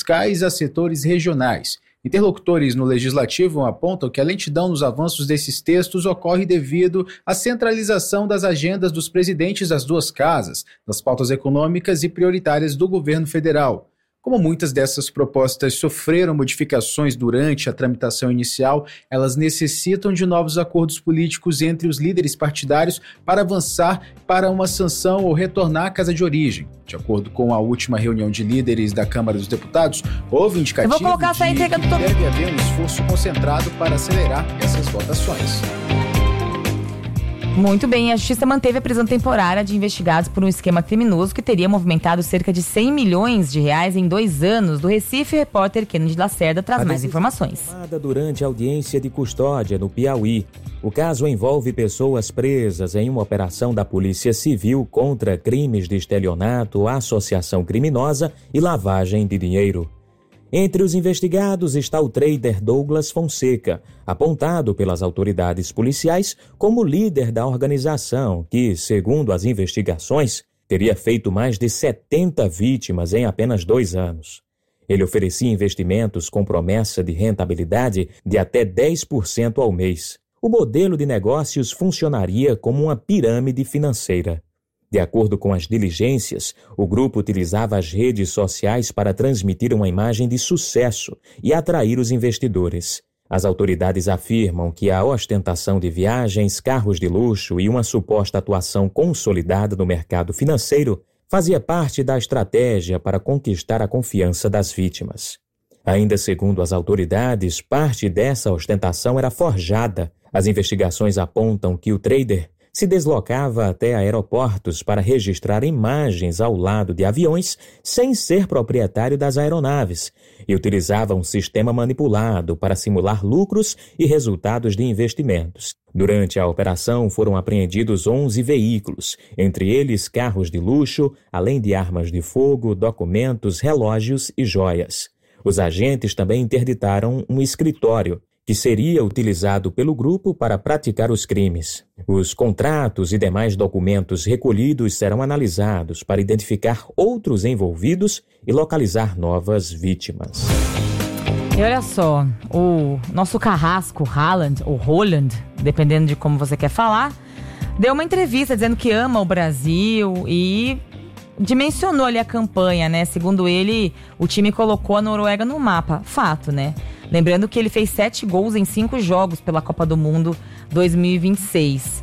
fiscais a setores regionais. Interlocutores no Legislativo apontam que a lentidão nos avanços desses textos ocorre devido à centralização das agendas dos presidentes das duas casas, das pautas econômicas e prioritárias do governo federal. Como muitas dessas propostas sofreram modificações durante a tramitação inicial, elas necessitam de novos acordos políticos entre os líderes partidários para avançar para uma sanção ou retornar à casa de origem. De acordo com a última reunião de líderes da Câmara dos Deputados, houve indicativo de que deve haver um esforço concentrado para acelerar essas votações. Muito bem, a Justiça manteve a prisão temporária de investigados por um esquema criminoso que teria movimentado cerca de 100 milhões de reais em 2 anos. Do Recife, o repórter Kennedy Lacerda traz mais informações. Durante a audiência de custódia no Piauí, o caso envolve pessoas presas em uma operação da Polícia Civil contra crimes de estelionato, associação criminosa e lavagem de dinheiro. Entre os investigados está o trader Douglas Fonseca, apontado pelas autoridades policiais como líder da organização, que, segundo as investigações, teria feito mais de 70 vítimas em apenas 2 anos. Ele oferecia investimentos com promessa de rentabilidade de até 10% ao mês. O modelo de negócios funcionaria como uma pirâmide financeira. De acordo com as diligências, o grupo utilizava as redes sociais para transmitir uma imagem de sucesso e atrair os investidores. As autoridades afirmam que a ostentação de viagens, carros de luxo e uma suposta atuação consolidada no mercado financeiro fazia parte da estratégia para conquistar a confiança das vítimas. Ainda segundo as autoridades, parte dessa ostentação era forjada. As investigações apontam que o trader se deslocava até aeroportos para registrar imagens ao lado de aviões sem ser proprietário das aeronaves e utilizava um sistema manipulado para simular lucros e resultados de investimentos. Durante a operação foram apreendidos 11 veículos, entre eles carros de luxo, além de armas de fogo, documentos, relógios e joias. Os agentes também interditaram um escritório que seria utilizado pelo grupo para praticar os crimes. Os contratos e demais documentos recolhidos serão analisados para identificar outros envolvidos e localizar novas vítimas. E olha só, o nosso carrasco Haaland, ou Holland, dependendo de como você quer falar, deu uma entrevista dizendo que ama o Brasil e dimensionou ali a campanha, né? Segundo ele, o time colocou a Noruega no mapa. Fato, né? Lembrando que ele fez 7 gols em 5 jogos pela Copa do Mundo 2026.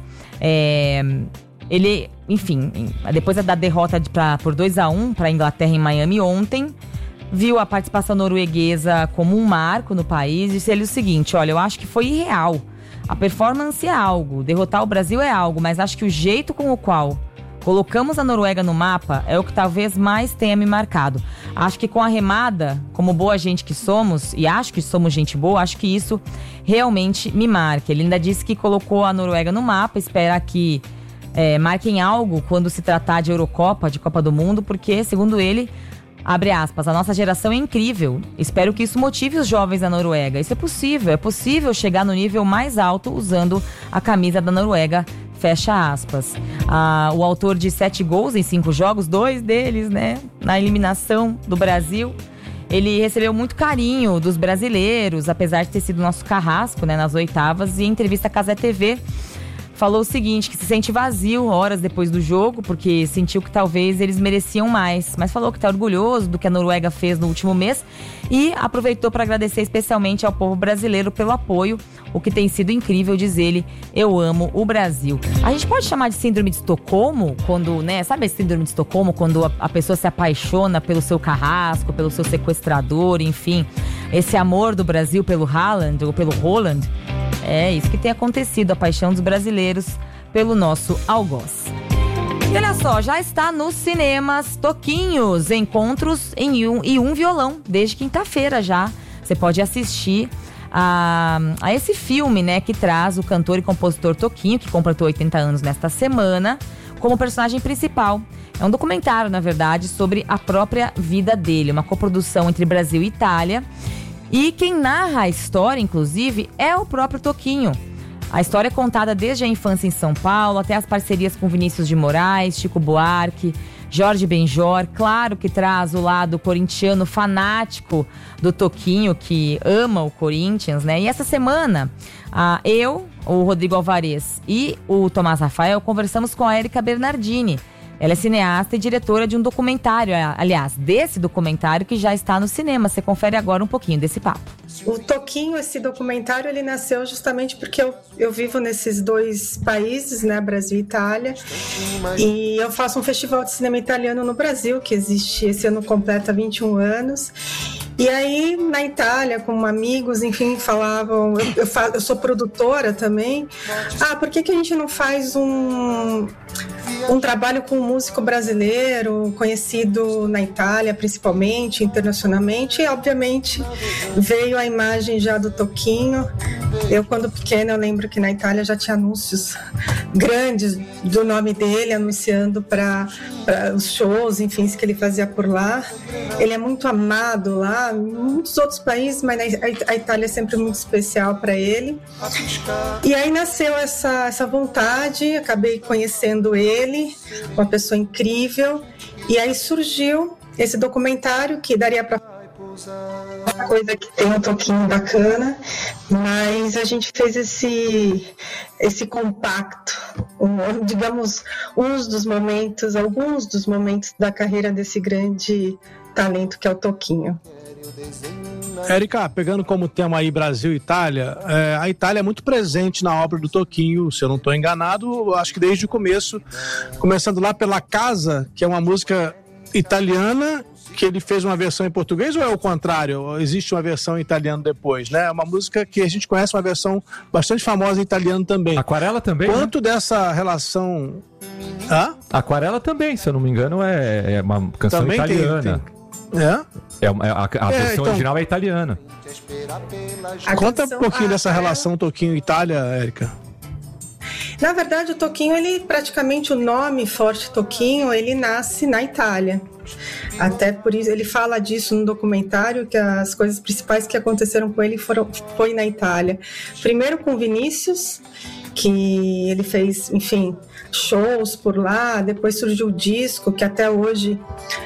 Ele, enfim, depois da derrota por 2-1 para a Inglaterra em Miami ontem, viu a participação norueguesa como um marco no país e disse ele o seguinte: olha, eu acho que foi irreal. A performance é algo, derrotar o Brasil é algo, mas acho que o jeito com o qual colocamos a Noruega no mapa é o que talvez mais tenha me marcado. Acho que com a remada, como boa gente que somos, e acho que somos gente boa, acho que isso realmente me marca. Ele ainda disse que colocou a Noruega no mapa, espera que marquem algo quando se tratar de Eurocopa, de Copa do Mundo, porque, segundo ele, abre aspas, a nossa geração é incrível. Espero que isso motive os jovens da Noruega. Isso é possível chegar no nível mais alto usando a camisa da Noruega. Fecha aspas. O autor de 7 gols em 5 jogos, 2 deles, né, na eliminação do Brasil, ele recebeu muito carinho dos brasileiros, apesar de ter sido nosso carrasco, né, nas oitavas. E em entrevista à Cazé TV, falou o seguinte, que se sente vazio horas depois do jogo, porque sentiu que talvez eles mereciam mais. Mas falou que está orgulhoso do que a Noruega fez no último mês e aproveitou para agradecer especialmente ao povo brasileiro pelo apoio, o que tem sido incrível, diz ele, eu amo o Brasil. A gente pode chamar de síndrome de Estocolmo, quando, né, sabe esse síndrome de Estocolmo, quando a pessoa se apaixona pelo seu carrasco, pelo seu sequestrador, enfim, esse amor do Brasil pelo Haaland ou pelo Holland? É isso que tem acontecido, a paixão dos brasileiros pelo nosso algoz. E olha só, já está nos cinemas Toquinhos, Encontros em um Violão, desde quinta-feira já. Você pode assistir a esse filme, né, que traz o cantor e compositor Toquinho, que completou 80 anos nesta semana, como personagem principal. É um documentário, na verdade, sobre a própria vida dele, uma coprodução entre Brasil e Itália. E quem narra a história, inclusive, é o próprio Toquinho. A história é contada desde a infância em São Paulo até as parcerias com Vinícius de Moraes, Chico Buarque, Jorge Benjor, claro que traz o lado corintiano fanático do Toquinho, que ama o Corinthians, né? E essa semana, eu, o Rodrigo Alvarez e o Tomás Rafael conversamos com a Érica Bernardini. Ela é cineasta e diretora de um documentário, aliás, desse documentário que já está no cinema. Você confere agora um pouquinho desse papo. O Toquinho, esse documentário, ele nasceu justamente porque eu vivo nesses dois países, né, Brasil e Itália, e eu faço um festival de cinema italiano no Brasil, que existe, esse ano completa 21 anos, e aí na Itália, com amigos, enfim, falavam, eu sou produtora também, por que a gente não faz um trabalho com um músico brasileiro, conhecido na Itália, principalmente, internacionalmente, e obviamente veio a imagem já do Toquinho. Eu, quando pequena, eu lembro que na Itália já tinha anúncios grandes do nome dele, anunciando para os shows, enfim, que ele fazia por lá. Ele é muito amado lá, em muitos outros países, mas a Itália é sempre muito especial para ele. E aí nasceu essa vontade, acabei conhecendo ele, uma pessoa incrível, e aí surgiu esse documentário que daria para uma coisa que tem um toquinho bacana, mas a gente fez esse compacto, digamos, alguns dos momentos da carreira desse grande talento que é o Toquinho. Érica, pegando como tema aí Brasil e Itália, a Itália é muito presente na obra do Toquinho, se eu não estou enganado, acho que desde o começo, começando lá pela Casa, que é uma música italiana, que ele fez uma versão em português, ou é o contrário? Existe uma versão em italiano depois, né? É uma música que a gente conhece, uma versão bastante famosa em italiano também. Aquarela também, quanto né? Dessa relação... Aquarela também, se eu não me engano, é uma canção também italiana. A versão original é italiana. Conta um pouquinho dessa relação Toquinho-Itália, Érica. Na verdade, o Toquinho, praticamente o nome forte Toquinho, ele nasce na Itália. Até por isso, ele fala disso no documentário, que as coisas principais que aconteceram com ele foi na Itália. Primeiro com Vinícius, que ele fez, enfim, shows por lá, depois surgiu o disco, que até hoje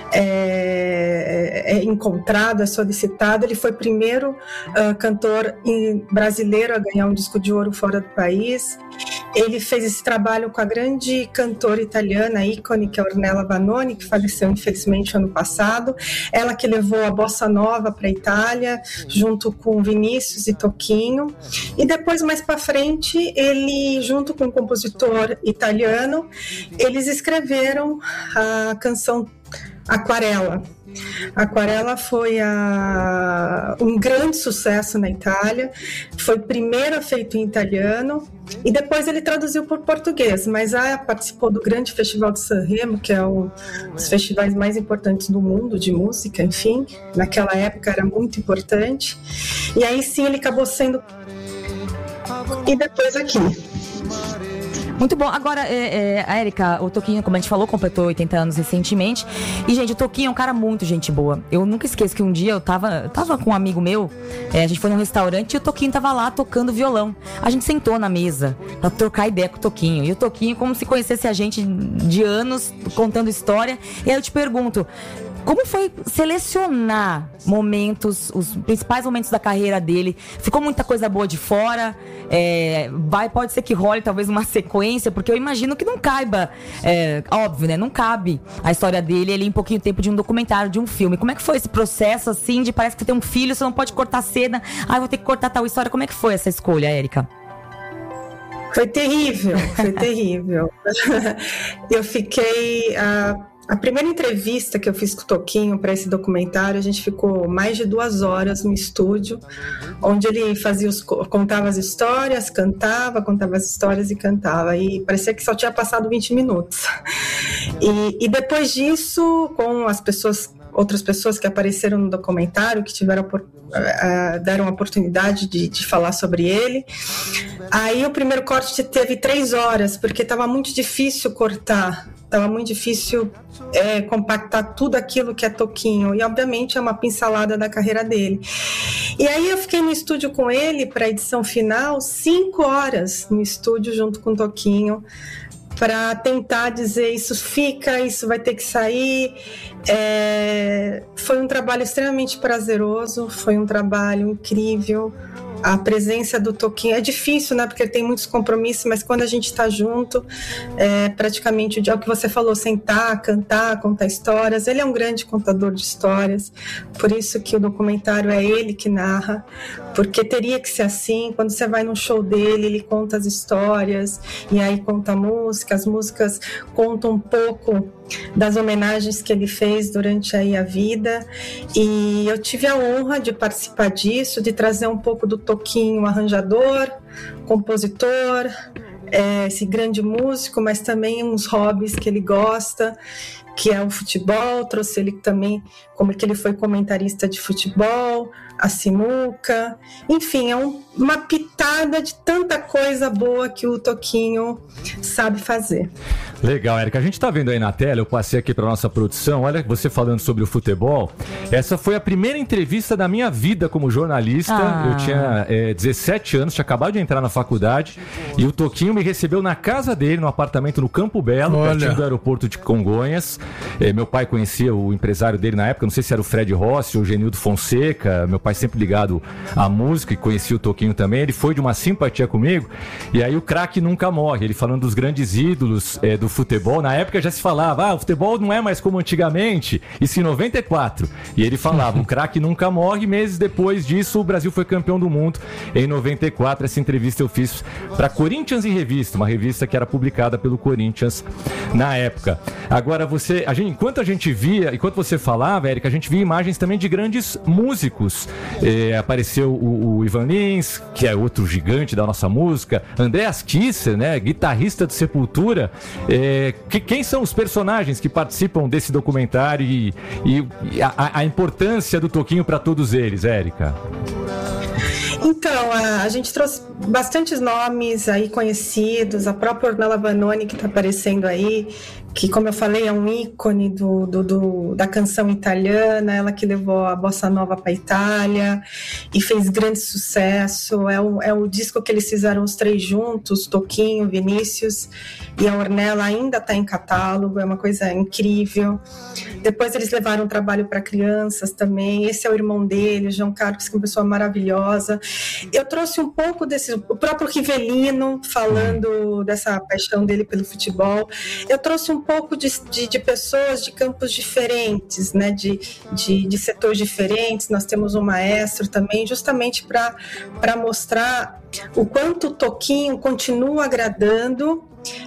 é encontrado, é solicitado. Ele foi o primeiro cantor brasileiro a ganhar um disco de ouro fora do país. Ele fez esse trabalho com a grande cantora italiana, ícone, que é Ornella Vanoni, que faleceu infelizmente ano passado. Ela que levou a bossa nova para a Itália, junto com Vinícius e Toquinho. E depois, mais para frente, ele, junto com um compositor italiano, eles escreveram a canção Aquarela. Aquarela foi um grande sucesso na Itália, foi primeiro feito em italiano e depois ele traduziu por português, mas participou do grande festival de Sanremo, que é um dos festivais mais importantes do mundo de música, enfim, naquela época era muito importante, e aí sim ele acabou sendo e depois aqui. Muito bom. Agora, a Érica, o Toquinho, como a gente falou, completou 80 anos recentemente. E, gente, o Toquinho é um cara muito gente boa. Eu nunca esqueço que um dia eu tava com um amigo meu, a gente foi num restaurante e o Toquinho tava lá tocando violão. A gente sentou na mesa pra trocar ideia com o Toquinho. E o Toquinho, como se conhecesse a gente de anos, contando história. E aí eu te pergunto, como foi selecionar os principais momentos da carreira dele? Ficou muita coisa boa de fora? Pode ser que role talvez uma sequência, porque eu imagino que não caiba, óbvio, né? Não cabe a história dele ali em pouquinho tempo de um documentário, de um filme. Como é que foi esse processo, assim, de parece que você tem um filho, você não pode cortar cena, vou ter que cortar tal história. Como é que foi essa escolha, Érica? Foi terrível. Eu fiquei... A primeira entrevista que eu fiz com o Toquinho para esse documentário, a gente ficou mais de 2 horas no estúdio, onde ele contava as histórias, contava as histórias e cantava. E parecia que só tinha passado 20 minutos. E depois disso, com outras pessoas que apareceram no documentário, que deram a oportunidade de falar sobre ele. Aí o primeiro corte teve 3 horas, porque estava muito difícil cortar. Estava muito difícil compactar tudo aquilo que é Toquinho. E, obviamente, é uma pincelada da carreira dele. E aí eu fiquei no estúdio com ele para a edição final, 5 horas no estúdio junto com o Toquinho, para tentar dizer isso fica, isso vai ter que sair. Foi um trabalho extremamente prazeroso, foi um trabalho incrível. A presença do Toquinho é difícil, né? Porque ele tem muitos compromissos, mas quando a gente está junto, praticamente o que você falou, sentar, cantar, contar histórias. Ele é um grande contador de histórias, por isso que o documentário é ele que narra, porque teria que ser assim. Quando você vai num show dele, ele conta as histórias e aí conta a música. As músicas contam um pouco das homenagens que ele fez durante aí a vida, e eu tive a honra de participar disso, de trazer um pouco do Toquinho, arranjador, compositor, esse grande músico, mas também uns hobbies que ele gosta, que é o futebol. Trouxe ele também, como que ele foi comentarista de futebol, a sinuca, enfim, é uma pitada de tanta coisa boa que o Toquinho sabe fazer. Legal, Érica. A gente tá vendo aí na tela, eu passei aqui pra nossa produção, olha você falando sobre o futebol. Essa foi a primeira entrevista da minha vida como jornalista. Eu tinha 17 anos, tinha acabado de entrar na faculdade, e o Toquinho me recebeu na casa dele, no apartamento no Campo Belo, pertinho do aeroporto de Congonhas. Meu pai conhecia o empresário dele na época, não sei se era o Fred Rossi ou o Genildo Fonseca. Meu pai sempre ligado à música e conhecia o Toquinho também. Ele foi de uma simpatia comigo, e aí o craque nunca morre, ele falando dos grandes ídolos do futebol. Na época já se falava, o futebol não é mais como antigamente, isso em 94, e ele falava, o craque nunca morre. Meses depois disso, o Brasil foi campeão do mundo em 94. Essa entrevista eu fiz para Corinthians em Revista, uma revista que era publicada pelo Corinthians na época. Agora enquanto você falava, Érica, a gente via imagens também de grandes músicos. Apareceu o Ivan Lins, que é outro gigante da nossa música, Andreas Kisser, né, guitarrista do Sepultura. Quem são os personagens que participam desse documentário e a importância do Toquinho para todos eles, Érica? Então, a gente trouxe bastantes nomes aí conhecidos, a própria Ornella Vanoni, que está aparecendo aí, que, como eu falei, é um ícone da canção italiana, ela que levou a bossa nova para a Itália e fez grande sucesso. É o disco que eles fizeram os três juntos, Toquinho, Vinícius e a Ornella, ainda está em catálogo, é uma coisa incrível. Depois eles levaram um trabalho para crianças também. Esse é o irmão dele, o João Carlos, que é uma pessoa maravilhosa. Eu trouxe um pouco o próprio Rivelino, falando dessa paixão dele pelo futebol. Eu trouxe um pouco de pessoas de campos diferentes, né? de setores diferentes. Nós temos um maestro também, justamente para mostrar o quanto o Toquinho continua agradando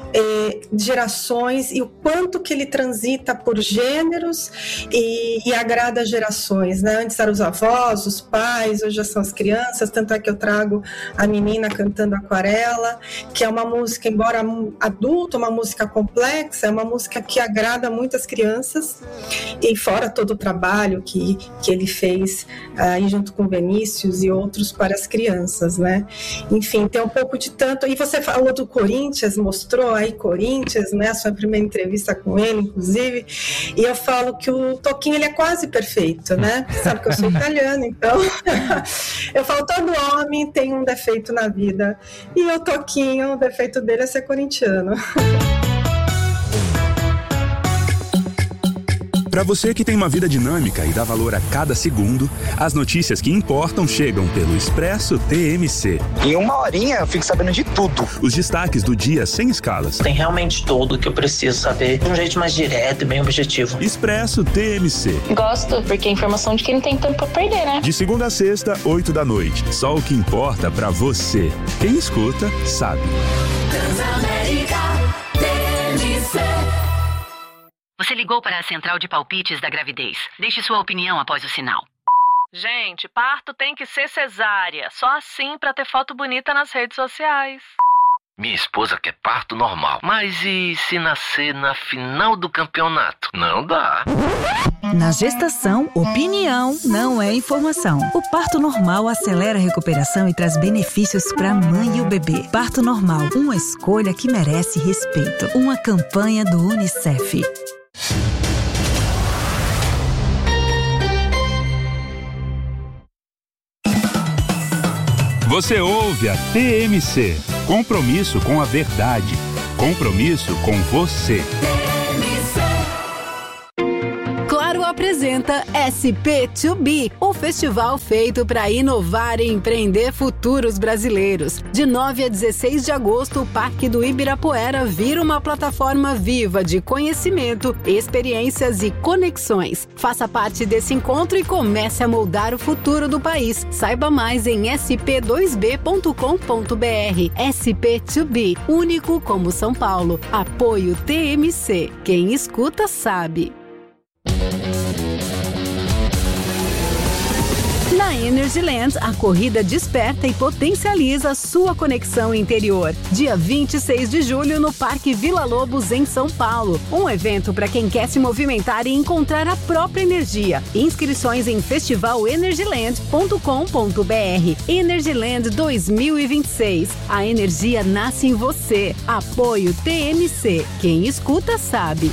gerações, e o quanto que ele transita por gêneros e agrada gerações, né? Antes eram os avós, os pais, hoje já são as crianças. Tanto é que eu trago a menina cantando Aquarela, que é uma música, embora adulta, uma música complexa, é uma música que agrada muitas crianças, e fora todo o trabalho que ele fez aí junto com Vinícius e outros para as crianças, né? Enfim, tem um pouco de tanto. E você falou do Corinthians, mostrou aí Corinthians, né? A sua primeira entrevista com ele, inclusive, e eu falo que o Toquinho, ele é quase perfeito, né? Você sabe que eu sou italiana, então eu falo, todo homem tem um defeito na vida, e o Toquinho, o defeito dele é ser corintiano. Para você que tem uma vida dinâmica e dá valor a cada segundo, as notícias que importam chegam pelo Expresso TMC. Em uma horinha eu fico sabendo de tudo. Os destaques do dia sem escalas. Tem realmente tudo que eu preciso saber de um jeito mais direto e bem objetivo. Expresso TMC. Gosto, porque é informação de quem não tem tempo pra perder, né? De segunda a sexta, 8 da noite. Só o que importa pra você. Quem escuta, sabe. Transamérica TMC. Você ligou para a central de palpites da gravidez. Deixe sua opinião após o sinal. Gente, parto tem que ser cesárea. Só assim para ter foto bonita nas redes sociais. Minha esposa quer parto normal. Mas e se nascer na final do campeonato? Não dá. Na gestação, opinião não é informação. O parto normal acelera a recuperação e traz benefícios para a mãe e o bebê. Parto normal, uma escolha que merece respeito. Uma campanha do UNICEF. Você ouve a TMC. Compromisso com a verdade. Compromisso com você. Claro apresenta SP2B, o festival feito para inovar e empreender futuros brasileiros. De 9 a 16 de agosto, o Parque do Ibirapuera vira uma plataforma viva de conhecimento, experiências e conexões. Faça parte desse encontro e comece a moldar o futuro do país. Saiba mais em sp2b.com.br. SP2B, único como São Paulo. Apoio TMC. Quem escuta sabe. Na Energyland, a corrida desperta e potencializa sua conexão interior. Dia 26 de julho no Parque Vila Lobos, em São Paulo. Um evento para quem quer se movimentar e encontrar a própria energia. Inscrições em festivalenergyland.com.br. Energyland 2026. A energia nasce em você. Apoio TMC. Quem escuta sabe.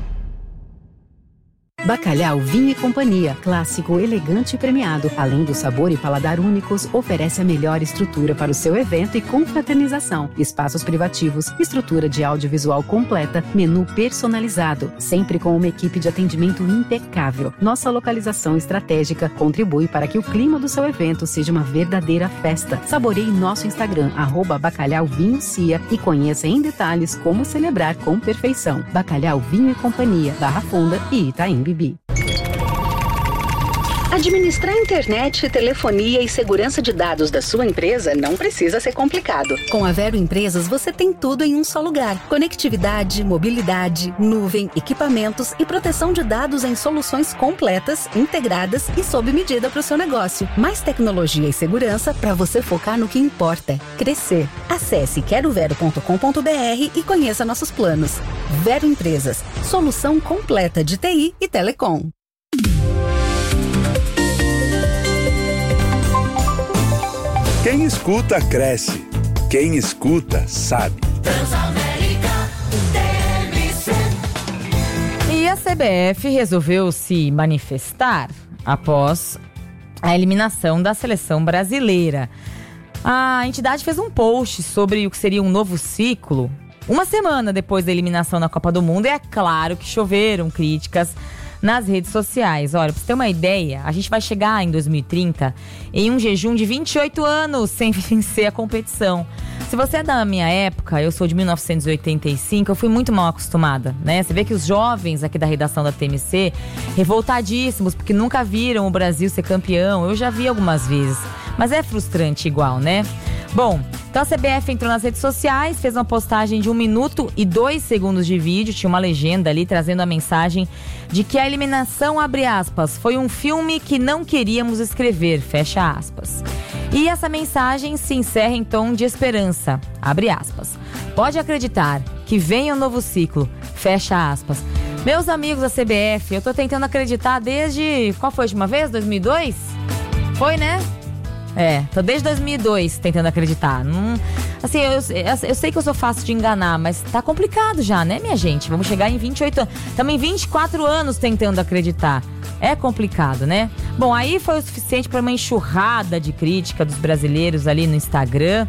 Bacalhau Vinho e Companhia, clássico, elegante e premiado. Além do sabor e paladar únicos, oferece a melhor estrutura para o seu evento e confraternização. Espaços privativos, estrutura de audiovisual completa, menu personalizado, sempre com uma equipe de atendimento impecável. Nossa localização estratégica contribui para que o clima do seu evento seja uma verdadeira festa. Saboreie nosso Instagram, @bacalhauvinhocia, e conheça em detalhes como celebrar com perfeição. Bacalhau Vinho e Companhia, Barra Funda e Itaim Bibi. Administrar internet, telefonia e segurança de dados da sua empresa não precisa ser complicado. Com a Vero Empresas, você tem tudo em um só lugar. Conectividade, mobilidade, nuvem, equipamentos e proteção de dados em soluções completas, integradas e sob medida para o seu negócio. Mais tecnologia e segurança para você focar no que importa: crescer. Acesse querovero.com.br e conheça nossos planos. Vero Empresas, solução completa de TI e telecom. Quem escuta, cresce. Quem escuta, sabe. Transamérica TMC. E a CBF resolveu se manifestar após a eliminação da seleção brasileira. A entidade fez um post sobre o que seria um novo ciclo, uma semana depois da eliminação na Copa do Mundo, e é claro que choveram críticas nas redes sociais. Olha, pra você ter uma ideia, a gente vai chegar em 2030 em um jejum de 28 anos sem vencer a competição. Se você é da minha época, eu sou de 1985, eu fui muito mal acostumada, né? Você vê que os jovens aqui da redação da TMC, revoltadíssimos, porque nunca viram o Brasil ser campeão. Eu já vi algumas vezes, mas é frustrante igual, né? Bom, então a CBF entrou nas redes sociais, fez uma postagem de 1 minuto e 2 segundos de vídeo, tinha uma legenda ali trazendo a mensagem de que a eliminação, abre aspas, foi um filme que não queríamos escrever, fecha aspas. E essa mensagem se encerra em tom de esperança, abre aspas. Pode acreditar que vem um novo ciclo, fecha aspas. Meus amigos da CBF, eu tô tentando acreditar desde, qual foi a última vez? 2002? Foi, né? Tô desde 2002 tentando acreditar. Assim, eu sei que eu sou fácil de enganar, mas tá complicado já, né, minha gente? Vamos chegar em 28 anos. Estamos em 24 anos tentando acreditar. É complicado, né? Bom, aí foi o suficiente para uma enxurrada de crítica dos brasileiros ali no Instagram.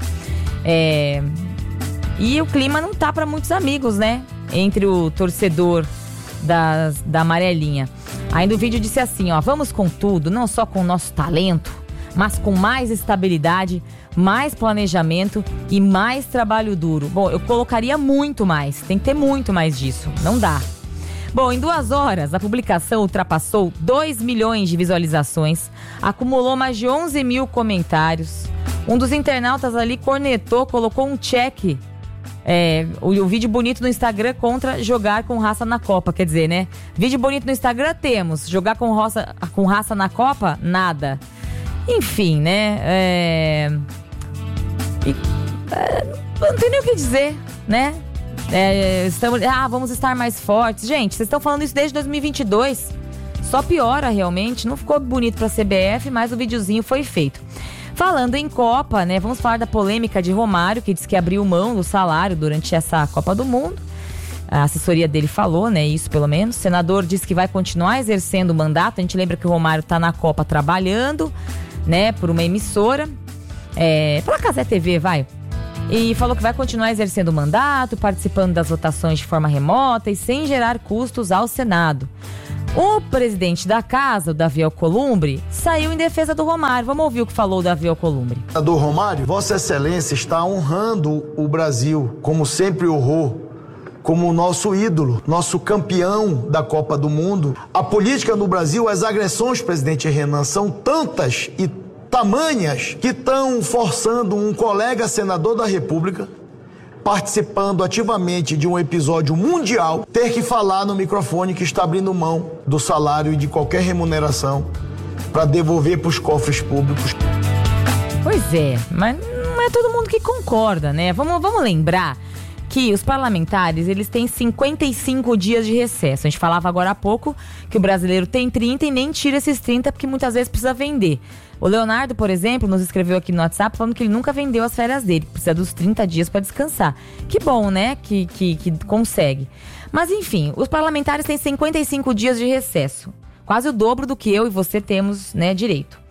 E o clima não tá para muitos amigos, né? Entre o torcedor da amarelinha. Ainda o vídeo disse assim, ó: vamos com tudo, não só com o nosso talento, mas com mais estabilidade, mais planejamento e mais trabalho duro. Bom, eu colocaria muito mais, tem que ter muito mais disso, não dá. Bom, em 2 horas, a publicação ultrapassou 2 milhões de visualizações, acumulou mais de 11 mil comentários. Um dos internautas ali cornetou, colocou um check, o vídeo bonito no Instagram contra jogar com raça na Copa, quer dizer, né? Vídeo bonito no Instagram temos, jogar com raça na Copa, nada. Enfim, né? Não tem nem o que dizer, né? Vamos estar mais fortes. Gente, vocês estão falando isso desde 2022. Só piora realmente. Não ficou bonito pra CBF, mas o videozinho foi feito. Falando em Copa, né? Vamos falar da polêmica de Romário, que disse que abriu mão do salário durante essa Copa do Mundo. A assessoria dele falou, né? Isso pelo menos. O senador disse que vai continuar exercendo o mandato. A gente lembra que o Romário tá na Copa trabalhando, né, por uma emissora, pela Cazé TV, vai. E falou que vai continuar exercendo o mandato, participando das votações de forma remota e sem gerar custos ao Senado. O presidente da casa, o Davi Alcolumbre, saiu em defesa do Romário. Vamos ouvir o que falou o Davi Alcolumbre. Do Romário, Vossa Excelência está honrando o Brasil, como sempre honrou, como o nosso ídolo, nosso campeão da Copa do Mundo. A política no Brasil, as agressões, presidente Renan, são tantas e tamanhas que estão forçando um colega senador da República, participando ativamente de um episódio mundial, ter que falar no microfone que está abrindo mão do salário e de qualquer remuneração para devolver para os cofres públicos. Pois é, mas não é todo mundo que concorda, né? Vamos lembrar que os parlamentares, eles têm 55 dias de recesso. A gente falava agora há pouco que o brasileiro tem 30 e nem tira esses 30 porque muitas vezes precisa vender. O Leonardo, por exemplo, nos escreveu aqui no WhatsApp falando que ele nunca vendeu as férias dele, precisa dos 30 dias para descansar. Que bom, né? Que consegue. Mas enfim, os parlamentares têm 55 dias de recesso. Quase o dobro do que eu e você temos, né, direito.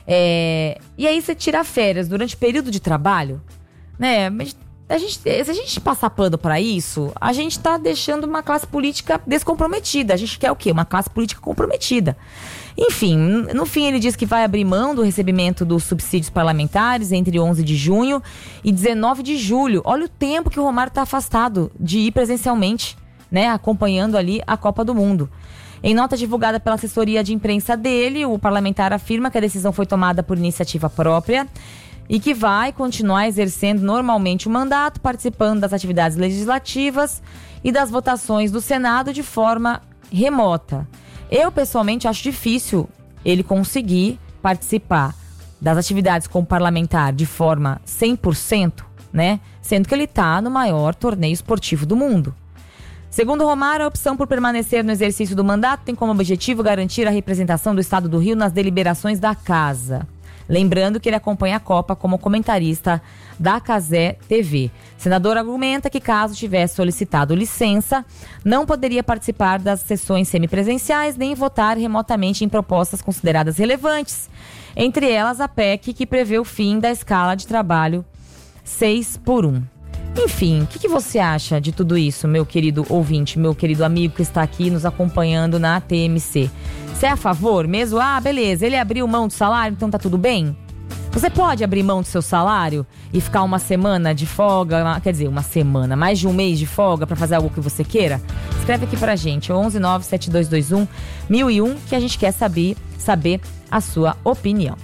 E aí você tira férias durante o período de trabalho, né? Se a gente passar pano pra isso, a gente tá deixando uma classe política descomprometida. A gente quer o quê? Uma classe política comprometida. Enfim, no fim ele diz que vai abrir mão do recebimento dos subsídios parlamentares entre 11 de junho e 19 de julho. Olha o tempo que o Romário tá afastado de ir presencialmente, né? Acompanhando ali a Copa do Mundo. Em nota divulgada pela assessoria de imprensa dele, o parlamentar afirma que a decisão foi tomada por iniciativa própria e que vai continuar exercendo normalmente o mandato, participando das atividades legislativas e das votações do Senado de forma remota. Eu, pessoalmente, acho difícil ele conseguir participar das atividades como parlamentar de forma 100%, né? Sendo que ele está no maior torneio esportivo do mundo. Segundo Romário, a opção por permanecer no exercício do mandato tem como objetivo garantir a representação do Estado do Rio nas deliberações da Casa. Lembrando que ele acompanha a Copa como comentarista da Cazé TV. O senador argumenta que, caso tivesse solicitado licença, não poderia participar das sessões semipresenciais nem votar remotamente em propostas consideradas relevantes. Entre elas, a PEC, que prevê o fim da escala de trabalho 6x1. Enfim, o que você acha de tudo isso, meu querido ouvinte, meu querido amigo que está aqui nos acompanhando na TMC? Você é a favor mesmo? Ah, beleza, ele abriu mão do salário, então tá tudo bem? Você pode abrir mão do seu salário e ficar uma semana de folga, quer dizer, uma semana, mais de um mês de folga pra fazer algo que você queira? Escreve aqui pra gente, 1197221-1001, que a gente quer saber a sua opinião.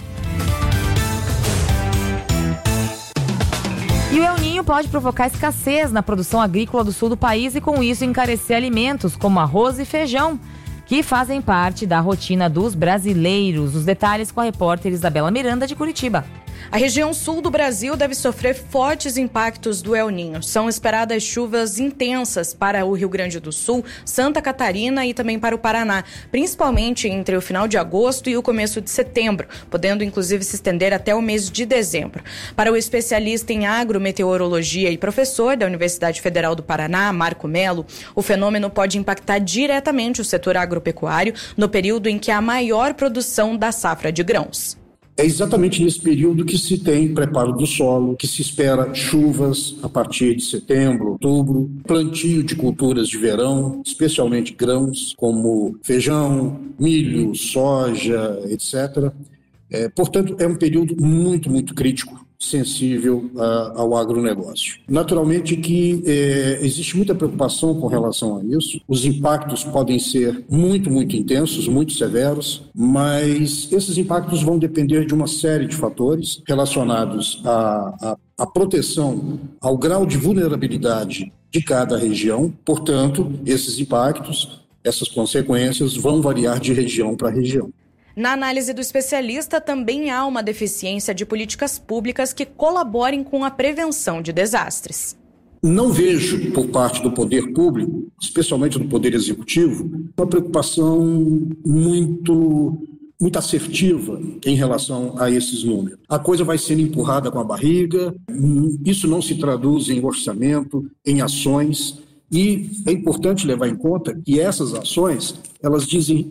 E o El Niño pode provocar escassez na produção agrícola do sul do país e, com isso, encarecer alimentos como arroz e feijão, que fazem parte da rotina dos brasileiros. Os detalhes com a repórter Isabela Miranda, de Curitiba. A região sul do Brasil deve sofrer fortes impactos do El Niño. São esperadas chuvas intensas para o Rio Grande do Sul, Santa Catarina e também para o Paraná, principalmente entre o final de agosto e o começo de setembro, podendo inclusive se estender até o mês de dezembro. Para o especialista em agrometeorologia e professor da Universidade Federal do Paraná, Marco Melo, o fenômeno pode impactar diretamente o setor agropecuário no período em que há maior produção da safra de grãos. É exatamente nesse período que se tem preparo do solo, que se espera chuvas a partir de setembro, outubro, plantio de culturas de verão, especialmente grãos como feijão, milho, soja, etc. Portanto, é um período muito, muito crítico, sensível ao agronegócio. Naturalmente que existe muita preocupação com relação a isso. Os impactos podem ser muito, muito intensos, muito severos, mas esses impactos vão depender de uma série de fatores relacionados à proteção, ao grau de vulnerabilidade de cada região. Portanto, esses impactos, essas consequências vão variar de região para região. Na análise do especialista, também há uma deficiência de políticas públicas que colaborem com a prevenção de desastres. Não vejo, por parte do poder público, especialmente do poder executivo, uma preocupação muito assertiva em relação a esses números. A coisa vai sendo empurrada com a barriga, isso não se traduz em orçamento, em ações. E é importante levar em conta que essas ações, elas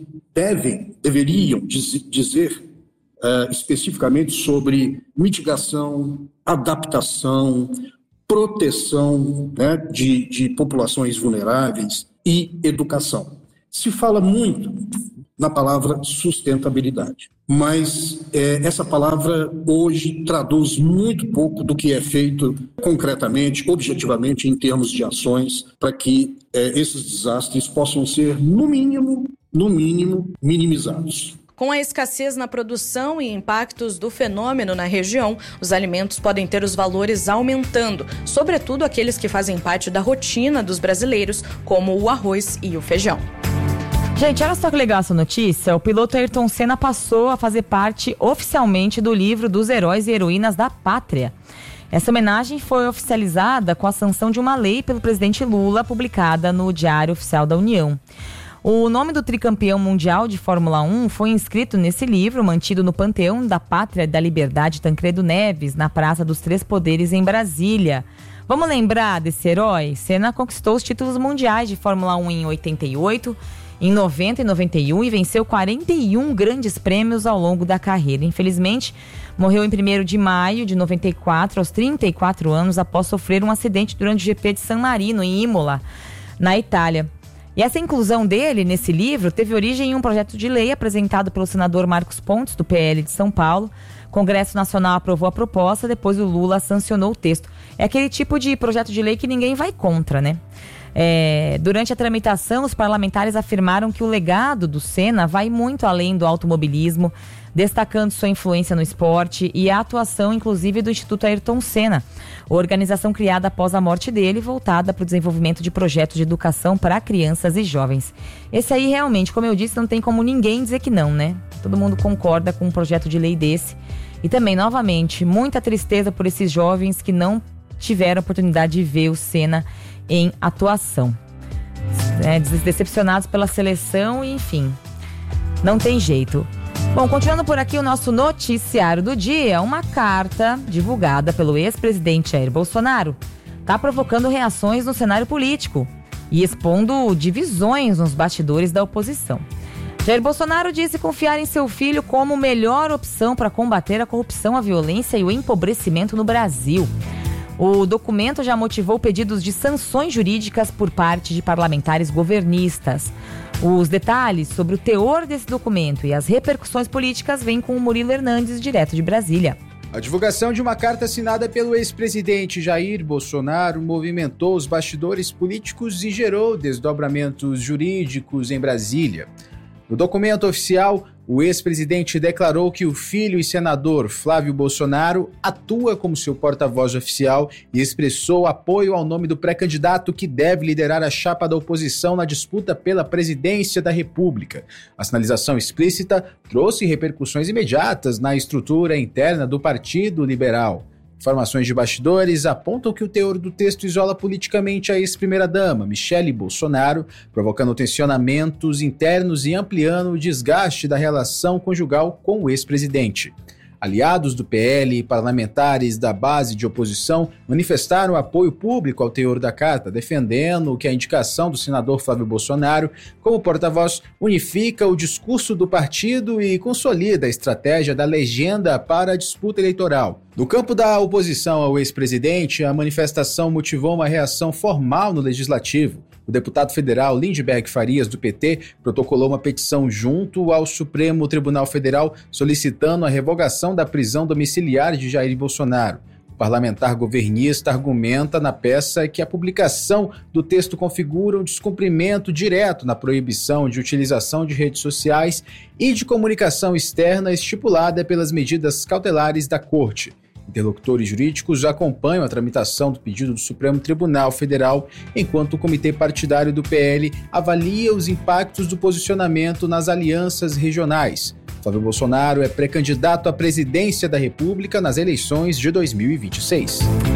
deveriam dizer especificamente sobre mitigação, adaptação, proteção, né, de populações vulneráveis e educação. Se fala muito na palavra sustentabilidade, mas essa palavra hoje traduz muito pouco do que é feito concretamente, objetivamente, em termos de ações, para que esses desastres possam ser, no mínimo, minimizados. Com a escassez na produção e impactos do fenômeno na região, os alimentos podem ter os valores aumentando, sobretudo aqueles que fazem parte da rotina dos brasileiros, como o arroz e o feijão. Gente, olha só que legal essa notícia. O piloto Ayrton Senna passou a fazer parte oficialmente do livro dos Heróis e Heroínas da Pátria. Essa homenagem foi oficializada com a sanção de uma lei pelo presidente Lula, publicada no Diário Oficial da União. O nome do tricampeão mundial de Fórmula 1 foi inscrito nesse livro, mantido no Panteão da Pátria da Liberdade Tancredo Neves, na Praça dos Três Poderes, em Brasília. Vamos lembrar desse herói? Senna conquistou os títulos mundiais de Fórmula 1 em 88, em 90 e 91 e venceu 41 grandes prêmios ao longo da carreira. Infelizmente, morreu em 1º de maio de 94, aos 34 anos, após sofrer um acidente durante o GP de San Marino, em Imola, na Itália. E essa inclusão dele nesse livro teve origem em um projeto de lei apresentado pelo senador Marcos Pontes, do PL de São Paulo. O Congresso Nacional aprovou a proposta, depois o Lula sancionou o texto. É aquele tipo de projeto de lei que ninguém vai contra, né? Durante a tramitação, os parlamentares afirmaram que o legado do Senna vai muito além do automobilismo, destacando sua influência no esporte e a atuação, inclusive, do Instituto Ayrton Senna, organização criada após a morte dele, voltada para o desenvolvimento de projetos de educação para crianças e jovens. Esse aí, realmente, como eu disse, não tem como ninguém dizer que não, né? Todo mundo concorda com um projeto de lei desse. E também, novamente, muita tristeza por esses jovens que não tiveram a oportunidade de ver o Senna em atuação. Decepcionados pela seleção e, enfim, não tem jeito. Bom, continuando por aqui o nosso noticiário do dia, uma carta divulgada pelo ex-presidente Jair Bolsonaro está provocando reações no cenário político e expondo divisões nos bastidores da oposição. Jair Bolsonaro disse confiar em seu filho como melhor opção para combater a corrupção, a violência e o empobrecimento no Brasil. O documento já motivou pedidos de sanções jurídicas por parte de parlamentares governistas. Os detalhes sobre o teor desse documento e as repercussões políticas vêm com o Murilo Hernandes, direto de Brasília. A divulgação de uma carta assinada pelo ex-presidente Jair Bolsonaro movimentou os bastidores políticos e gerou desdobramentos jurídicos em Brasília. No documento oficial, o ex-presidente declarou que o filho e senador Flávio Bolsonaro atua como seu porta-voz oficial e expressou apoio ao nome do pré-candidato que deve liderar a chapa da oposição na disputa pela presidência da República. A sinalização explícita trouxe repercussões imediatas na estrutura interna do Partido Liberal. Informações de bastidores apontam que o teor do texto isola politicamente a ex-primeira-dama, Michele Bolsonaro, provocando tensionamentos internos e ampliando o desgaste da relação conjugal com o ex-presidente. Aliados do PL e parlamentares da base de oposição manifestaram apoio público ao teor da carta, defendendo que a indicação do senador Flávio Bolsonaro como porta-voz unifica o discurso do partido e consolida a estratégia da legenda para a disputa eleitoral. No campo da oposição ao ex-presidente, a manifestação motivou uma reação formal no Legislativo. O deputado federal Lindbergh Farias, do PT, protocolou uma petição junto ao Supremo Tribunal Federal solicitando a revogação da prisão domiciliar de Jair Bolsonaro. O parlamentar governista argumenta na peça que a publicação do texto configura um descumprimento direto na proibição de utilização de redes sociais e de comunicação externa estipulada pelas medidas cautelares da Corte. Interlocutores jurídicos acompanham a tramitação do pedido do Supremo Tribunal Federal, enquanto o Comitê Partidário do PL avalia os impactos do posicionamento nas alianças regionais. Flávio Bolsonaro é pré-candidato à presidência da República nas eleições de 2026.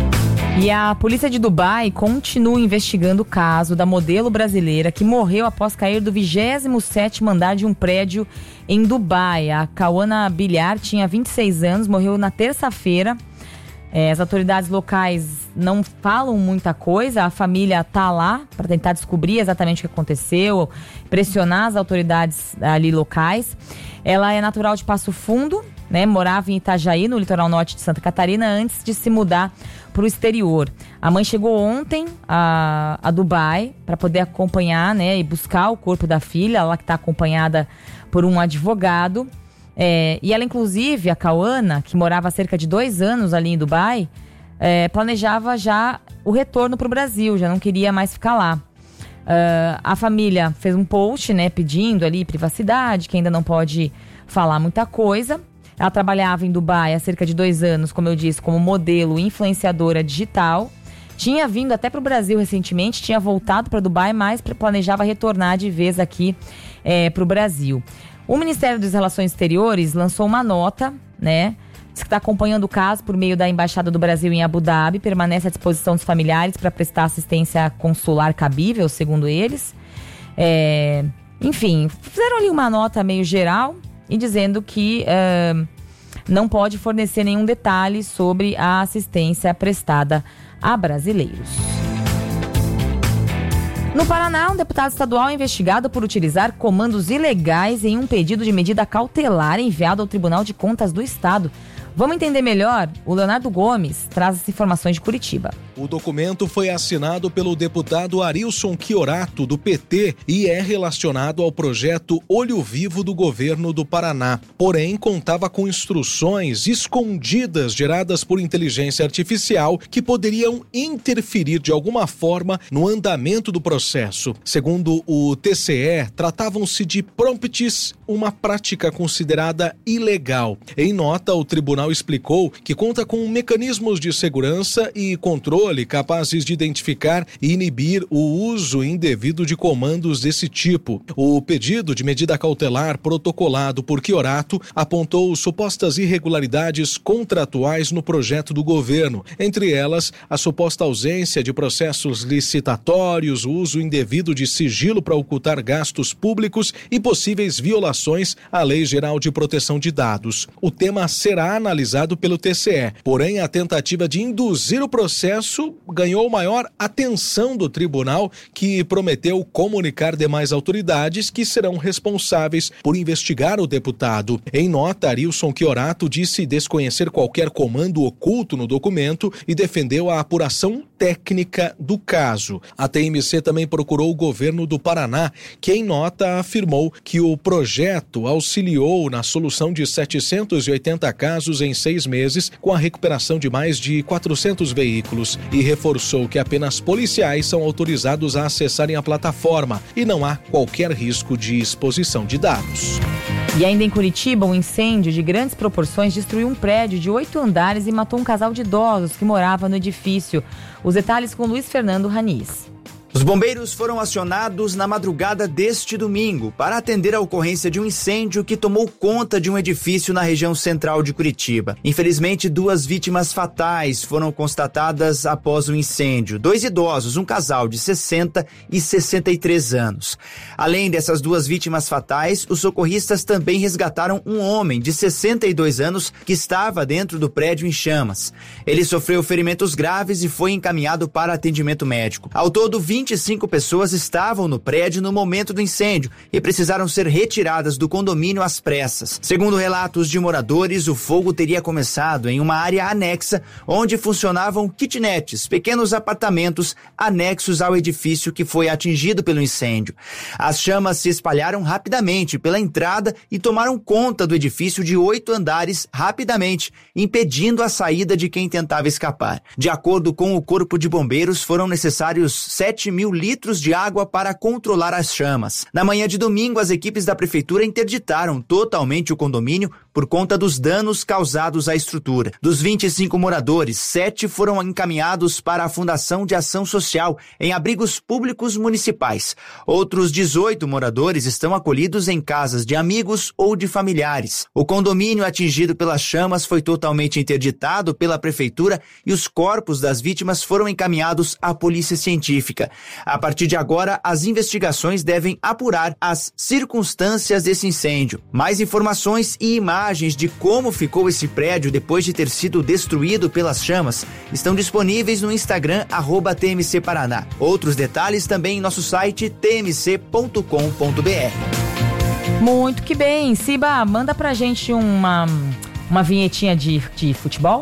E a polícia de Dubai continua investigando o caso da modelo brasileira que morreu após cair do 27º andar de um prédio em Dubai. A Kawana Bilhar tinha 26 anos, morreu na terça-feira. As autoridades locais não falam muita coisa, a família está lá para tentar descobrir exatamente o que aconteceu, pressionar as autoridades ali locais. Ela é natural de Passo Fundo né? Morava em Itajaí, no litoral norte de Santa Catarina, antes de se mudar para o exterior. A mãe chegou ontem a Dubai para poder acompanhar, né, e buscar o corpo da filha, ela que está acompanhada por um advogado. E ela, inclusive, a Cauana, que morava há cerca de 2 anos ali em Dubai, planejava já o retorno para o Brasil, já não queria mais ficar lá. A família fez um post, né, pedindo ali privacidade, que ainda não pode falar muita coisa. Ela trabalhava em Dubai há cerca de 2 anos, como eu disse, como modelo influenciadora digital. Tinha vindo até para o Brasil recentemente, tinha voltado para Dubai, mas planejava retornar de vez aqui para o Brasil. O Ministério das Relações Exteriores lançou uma nota, né? Diz que está acompanhando o caso por meio da Embaixada do Brasil em Abu Dhabi, permanece à disposição dos familiares para prestar assistência consular cabível, segundo eles. Enfim, fizeram ali uma nota meio geral e dizendo que não pode fornecer nenhum detalhe sobre a assistência prestada a brasileiros. No Paraná, um deputado estadual é investigado por utilizar comandos ilegais em um pedido de medida cautelar enviado ao Tribunal de Contas do Estado. Vamos entender melhor? O Leonardo Gomes traz as informações de Curitiba. O documento foi assinado pelo deputado Arilson Chiorato, do PT, e é relacionado ao projeto Olho Vivo do governo do Paraná. Porém, contava com instruções escondidas geradas por inteligência artificial que poderiam interferir de alguma forma no andamento do processo. Segundo o TCE, tratavam-se de prompts, uma prática considerada ilegal. Em nota, o tribunal explicou que conta com mecanismos de segurança e controle capazes de identificar e inibir o uso indevido de comandos desse tipo. O pedido de medida cautelar protocolado por Chiorato apontou supostas irregularidades contratuais no projeto do governo, entre elas a suposta ausência de processos licitatórios, o uso indevido de sigilo para ocultar gastos públicos e possíveis violações à Lei Geral de Proteção de Dados. O tema será analisado pelo TCE, porém a tentativa de induzir o processo ganhou maior atenção do tribunal, que prometeu comunicar demais autoridades que serão responsáveis por investigar o deputado. Em nota, Arilson Chiorato disse desconhecer qualquer comando oculto no documento e defendeu a apuração técnica do caso. A TMC também procurou o governo do Paraná, que em nota afirmou que o projeto auxiliou na solução de 780 casos em 6 meses, com a recuperação de mais de 400 veículos, e reforçou que apenas policiais são autorizados a acessarem a plataforma e não há qualquer risco de exposição de dados. E ainda em Curitiba, um incêndio de grandes proporções destruiu um prédio de 8 andares e matou um casal de idosos que morava no edifício. Os detalhes com Luiz Fernando Raniz. Os bombeiros foram acionados na madrugada deste domingo para atender a ocorrência de um incêndio que tomou conta de um edifício na região central de Curitiba. Infelizmente, 2 vítimas fatais foram constatadas após o incêndio. 2 idosos, um casal de 60 e 63 anos. Além dessas 2 vítimas fatais, os socorristas também resgataram um homem de 62 anos que estava dentro do prédio em chamas. Ele sofreu ferimentos graves e foi encaminhado para atendimento médico. Ao todo, 25 pessoas estavam no prédio no momento do incêndio e precisaram ser retiradas do condomínio às pressas. Segundo relatos de moradores, o fogo teria começado em uma área anexa onde funcionavam kitnets, pequenos apartamentos anexos ao edifício que foi atingido pelo incêndio. As chamas se espalharam rapidamente pela entrada e tomaram conta do edifício de 8 andares rapidamente, impedindo a saída de quem tentava escapar. De acordo com o Corpo de Bombeiros, foram necessários 7.000 litros de água para controlar as chamas. Na manhã de domingo, as equipes da prefeitura interditaram totalmente o condomínio por conta dos danos causados à estrutura. Dos 25 moradores, 7 foram encaminhados para a Fundação de Ação Social em abrigos públicos municipais. Outros 18 moradores estão acolhidos em casas de amigos ou de familiares. O condomínio atingido pelas chamas foi totalmente interditado pela prefeitura e os corpos das vítimas foram encaminhados à polícia científica. A partir de agora, as investigações devem apurar as circunstâncias desse incêndio. Mais informações e imagens de como ficou esse prédio depois de ter sido destruído pelas chamas estão disponíveis no Instagram @TMC Paraná. Outros detalhes também em nosso site tmc.com.br. Muito que bem. Ciba, manda pra gente uma vinhetinha de futebol?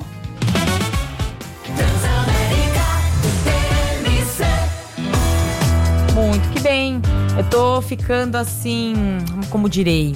Muito que bem. Eu tô ficando assim, como direi,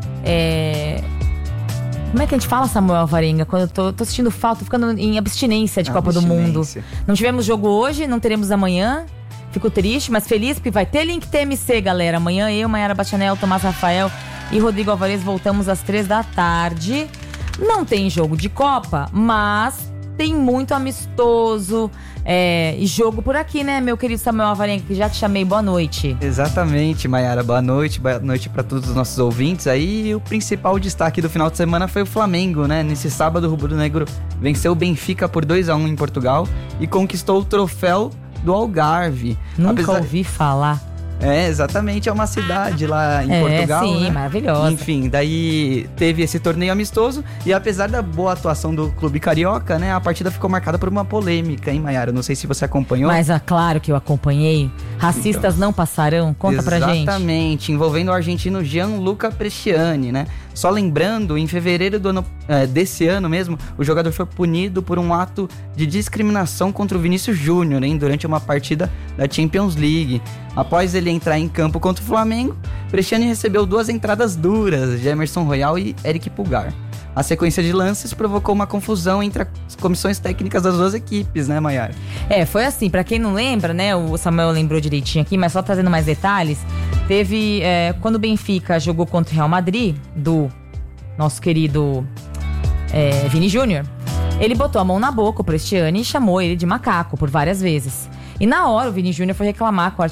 como é que a gente fala, Samuel Alvarenga? Quando eu tô sentindo falta, tô ficando em abstinência de Copa do Mundo. Não tivemos jogo hoje, não teremos amanhã. Fico triste, mas feliz porque vai ter Link TMC, galera. Amanhã eu, Mayara Bachanel, Tomás Rafael e Rodrigo Alvarez voltamos às 15h. Não tem jogo de Copa, mas tem muito amistoso e jogo por aqui, né, meu querido Samuel Alvarenga, que já te chamei. Boa noite. Exatamente, Mayara. Boa noite para todos os nossos ouvintes. Aí o principal destaque do final de semana foi o Flamengo, né? Nesse sábado, o rubro-negro venceu o Benfica por 2-1 em Portugal e conquistou o troféu do Algarve. Nunca ouvi falar. Exatamente, é uma cidade lá em Portugal. Sim, né? Maravilhosa. Enfim, daí teve esse torneio amistoso e apesar da boa atuação do clube carioca, né, a partida ficou marcada por uma polêmica, hein, Mayara? Não sei se você acompanhou. Mas claro que eu acompanhei. Racistas não passarão? Conta pra gente. Exatamente, envolvendo o argentino Gianluca Bresciani, né? Só lembrando, em fevereiro desse ano mesmo, o jogador foi punido por um ato de discriminação contra o Vinícius Júnior, hein, durante uma partida da Champions League. Após ele entrar em campo contra o Flamengo, Bresciani recebeu 2 entradas duras de Emerson Royal e Eric Pulgar. A sequência de lances provocou uma confusão entre as comissões técnicas das duas equipes, né, Mayara? Foi assim, pra quem não lembra, né, o Samuel lembrou direitinho aqui, mas só trazendo mais detalhes, teve, quando o Benfica jogou contra o Real Madrid, do nosso querido Vini Júnior, ele botou a mão na boca, o Bresciani, e chamou ele de macaco por várias vezes. E na hora o Vini Júnior foi reclamar com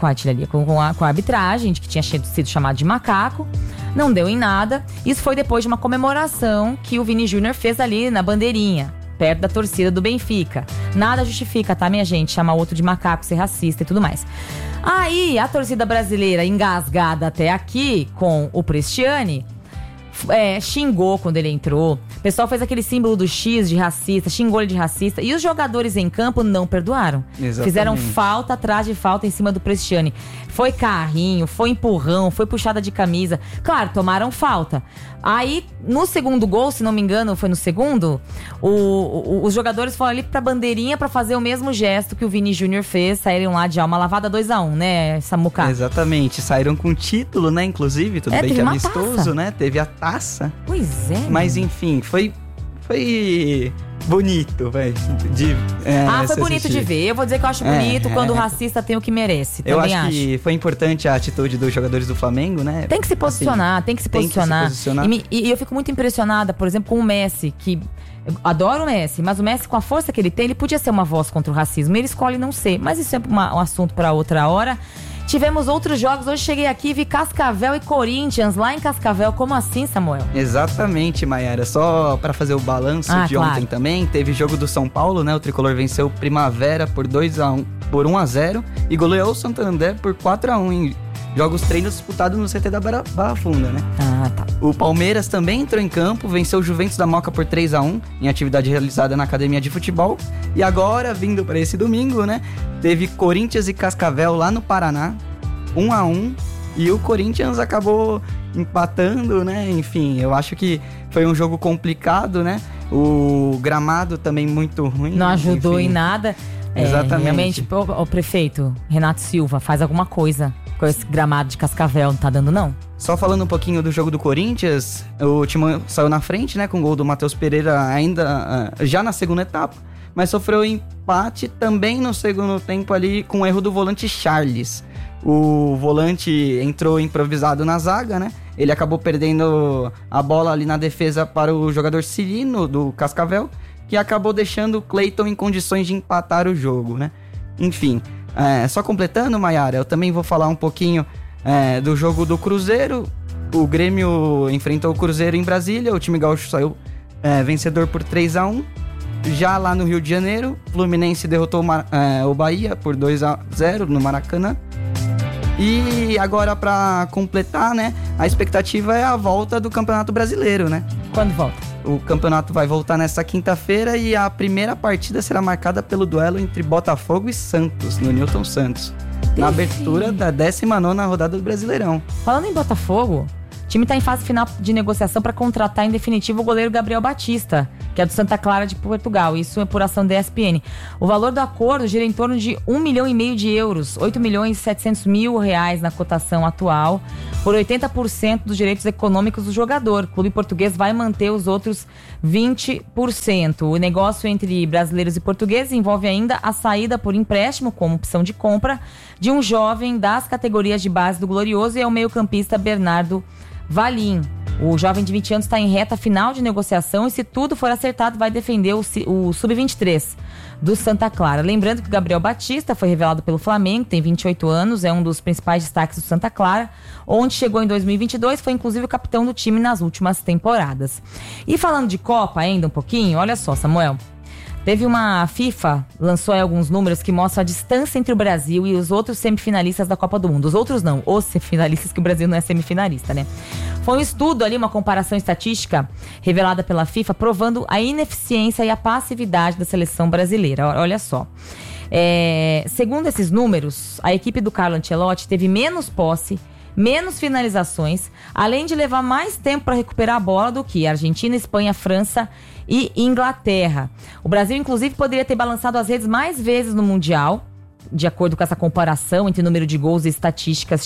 a arbitragem, de que tinha sido chamado de macaco. Não deu em nada. Isso foi depois de uma comemoração que o Vini Júnior fez ali na bandeirinha, perto da torcida do Benfica. Nada justifica, tá, minha gente? Chamar o outro de macaco, ser racista e tudo mais. Aí, a torcida brasileira, engasgada até aqui com o Bresciani, xingou quando ele entrou. O pessoal fez aquele símbolo do X de racista, xingou ele de racista. E os jogadores em campo não perdoaram. Exatamente. Fizeram falta atrás de falta em cima do Bresciani. Foi carrinho, foi empurrão, foi puxada de camisa. Claro, tomaram falta. Aí, no segundo gol, se não me engano, foi no segundo, os jogadores foram ali pra bandeirinha pra fazer o mesmo gesto que o Vini Júnior fez. Saíram lá de alma lavada 2-1, né, Samuca? Exatamente, saíram com título, né, inclusive. Tudo bem que é amistoso, taça, né? Teve a taça. Pois é. Mas enfim, foi bonito, velho. Foi bonito de ver. Eu vou dizer que eu acho bonito quando o racista tem o que merece. Eu acho que foi importante a atitude dos jogadores do Flamengo, né? Tem que se posicionar, assim, tem que se posicionar. E eu fico muito impressionada, por exemplo, com o Messi, que eu adoro o Messi, mas o Messi, com a força que ele tem, ele podia ser uma voz contra o racismo. Ele escolhe não ser, mas isso é um assunto para outra hora. Tivemos outros jogos. Hoje cheguei aqui e vi Cascavel e Corinthians lá em Cascavel. Como assim, Samuel? Exatamente, Mayara. Só para fazer o balanço de ontem também, teve jogo do São Paulo, né? O tricolor venceu o Primavera por 1-0 e goleou o Santander por 4-1 em jogos treinos disputados no CT da Barra Funda, né? Tá. O Palmeiras também entrou em campo, venceu o Juventus da Moca por 3-1 em atividade realizada na Academia de Futebol. E agora, vindo para esse domingo, né? Teve Corinthians e Cascavel lá no Paraná, 1-1. E o Corinthians acabou empatando, né? Enfim, eu acho que foi um jogo complicado, né? O gramado também muito ruim. Não ajudou em nada. Exatamente. Realmente, o prefeito Renato Silva faz alguma coisa com esse gramado de Cascavel, não tá dando não? Só falando um pouquinho do jogo do Corinthians, o Timão saiu na frente, né, com o gol do Matheus Pereira ainda já na segunda etapa, mas sofreu empate também no segundo tempo ali com o erro do volante Charles. O volante entrou improvisado na zaga, né? Ele acabou perdendo a bola ali na defesa para o jogador Cirino do Cascavel, que acabou deixando o Cleiton em condições de empatar o jogo, né? Enfim, só completando, Mayara, eu também vou falar um pouquinho do jogo do Cruzeiro. O Grêmio enfrentou o Cruzeiro em Brasília, o time gaúcho saiu vencedor por 3-1. Já lá no Rio de Janeiro, o Fluminense derrotou o Bahia por 2-0 no Maracanã. E agora, para completar, né, a expectativa é a volta do Campeonato Brasileiro, né? Quando volta? O campeonato vai voltar nesta quinta-feira e a primeira partida será marcada pelo duelo entre Botafogo e Santos, no Newton Santos, na abertura da 19ª rodada do Brasileirão. Falando em Botafogo, time está em fase final de negociação para contratar em definitivo o goleiro Gabriel Batista, que é do Santa Clara de Portugal. Isso é por ação da ESPN. O valor do acordo gira em torno de 1,5 milhão de euros, 8.700.000 reais na cotação atual, por 80% dos direitos econômicos do jogador. O clube português vai manter os outros 20%. O negócio entre brasileiros e portugueses envolve ainda a saída por empréstimo, como opção de compra, de um jovem das categorias de base do Glorioso e é o meio-campista Bernardo Valim. O jovem de 20 anos está em reta final de negociação e, se tudo for acertado, vai defender o Sub-23 do Santa Clara. Lembrando que o Gabriel Batista foi revelado pelo Flamengo, tem 28 anos, é um dos principais destaques do Santa Clara, onde chegou em 2022, foi inclusive o capitão do time nas últimas temporadas. E falando de Copa ainda um pouquinho, olha só, Samuel. Teve uma FIFA, lançou aí alguns números que mostram a distância entre o Brasil e os outros semifinalistas da Copa do Mundo. Os outros não, os semifinalistas, que o Brasil não é semifinalista, né? Foi um estudo ali, uma comparação estatística revelada pela FIFA, provando a ineficiência e a passividade da seleção brasileira. Olha só. Segundo esses números, a equipe do Carlo Ancelotti teve menos posse, menos finalizações, além de levar mais tempo para recuperar a bola do que Argentina, Espanha, França e Inglaterra. O Brasil, inclusive, poderia ter balançado as redes mais vezes no Mundial, de acordo com essa comparação entre número de gols e estatísticas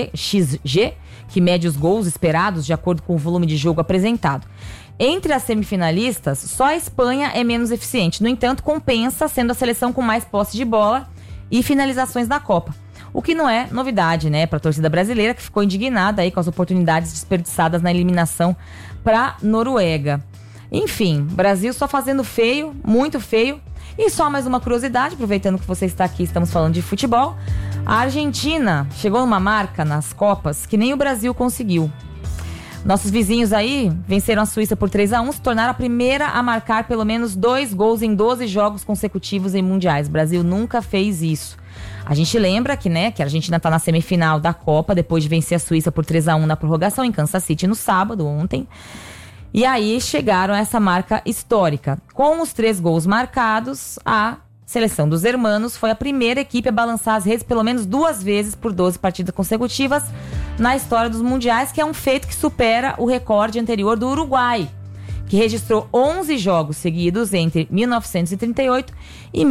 XG, que mede os gols esperados de acordo com o volume de jogo apresentado. Entre as semifinalistas, só a Espanha é menos eficiente. No entanto, compensa sendo a seleção com mais posse de bola e finalizações da Copa. O que não é novidade, né, para a torcida brasileira, que ficou indignada aí com as oportunidades desperdiçadas na eliminação para Noruega. Enfim, Brasil só fazendo feio, muito feio. E só mais uma curiosidade, aproveitando que você está aqui, estamos falando de futebol. A Argentina chegou numa marca nas Copas que nem o Brasil conseguiu. Nossos vizinhos aí venceram a Suíça por 3-1, se tornaram a primeira a marcar pelo menos 2 gols em 12 jogos consecutivos em mundiais. O Brasil nunca fez isso. A gente lembra que, que a Argentina está na semifinal da Copa, depois de vencer a Suíça por 3-1 na prorrogação em Kansas City no sábado, ontem. E aí chegaram a essa marca histórica. Com os 3 gols marcados, a seleção dos hermanos foi a primeira equipe a balançar as redes pelo menos 2 vezes por 12 partidas consecutivas na história dos mundiais, que é um feito que supera o recorde anterior do Uruguai, que registrou 11 jogos seguidos entre 1938 e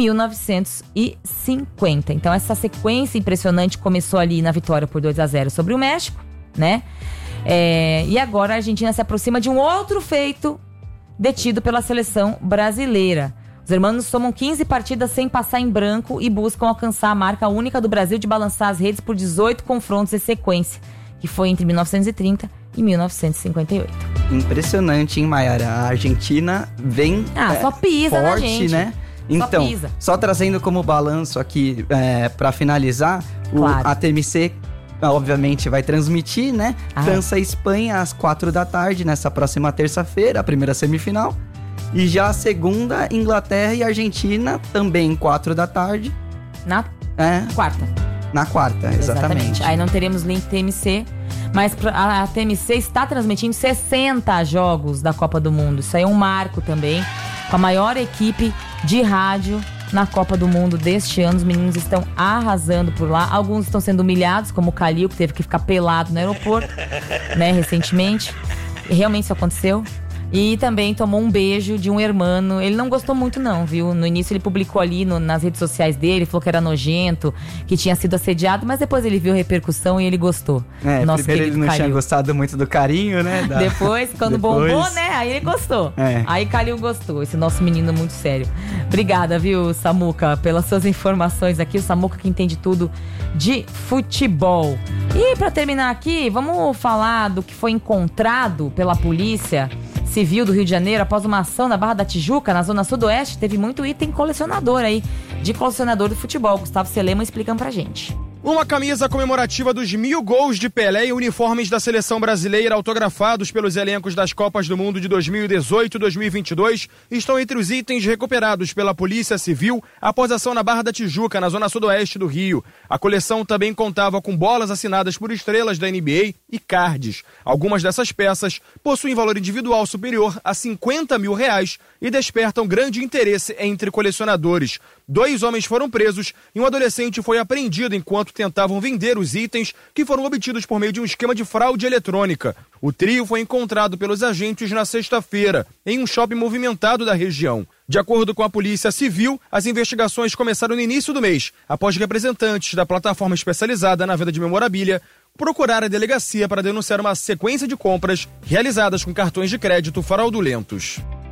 1950. Então essa sequência impressionante começou ali na vitória por 2-0 sobre o México, né? E agora a Argentina se aproxima de um outro feito detido pela seleção brasileira. Os hermanos somam 15 partidas sem passar em branco e buscam alcançar a marca única do Brasil de balançar as redes por 18 confrontos em sequência, que foi entre 1930 e 1958. Impressionante, hein, Mayara? A Argentina vem só pisa forte, na gente, né? Então, só trazendo como balanço aqui, para finalizar, claro. A TMC obviamente vai transmitir, né? França e Espanha às 4 da tarde, nessa próxima terça-feira, a primeira semifinal. E já a segunda, Inglaterra e Argentina, também 4 da tarde. Na quarta. Na quarta, exatamente. Aí não teremos link TMC, mas a TMC está transmitindo 60 jogos da Copa do Mundo. Isso aí é um marco também, com a maior equipe de rádio na Copa do Mundo deste ano. Os meninos estão arrasando por lá. Alguns estão sendo humilhados, como o Calil, que teve que ficar pelado no aeroporto, né, recentemente. E realmente isso aconteceu. E também tomou um beijo de um hermano. Ele não gostou muito não, viu? No início ele publicou ali nas redes sociais dele, falou que era nojento, que tinha sido assediado, mas depois ele viu a repercussão e ele gostou. Primeiro ele não tinha gostado muito do carinho, né? Depois, quando bombou, né? Aí ele gostou. Aí Calil gostou, esse nosso menino muito sério. Obrigada, viu, Samuca, pelas suas informações aqui. O Samuca que entende tudo de futebol. E pra terminar aqui, vamos falar do que foi encontrado pela polícia civil do Rio de Janeiro após uma ação na Barra da Tijuca, na zona sudoeste. Teve muito item colecionador aí, de colecionador do futebol. Gustavo Selema explicando pra gente. Uma camisa comemorativa dos 1000 gols de Pelé e uniformes da seleção brasileira autografados pelos elencos das Copas do Mundo de 2018 e 2022 estão entre os itens recuperados pela Polícia Civil após ação na Barra da Tijuca, na zona sudoeste do Rio. A coleção também contava com bolas assinadas por estrelas da NBA e cards. Algumas dessas peças possuem valor individual superior a R$50 mil e despertam grande interesse entre colecionadores. 2 homens foram presos e um adolescente foi apreendido enquanto tentavam vender os itens que foram obtidos por meio de um esquema de fraude eletrônica. O trio foi encontrado pelos agentes na sexta-feira, em um shopping movimentado da região. De acordo com a Polícia Civil, as investigações começaram no início do mês, após representantes da plataforma especializada na venda de memorabilia procuraram a delegacia para denunciar uma sequência de compras realizadas com cartões de crédito fraudulentos.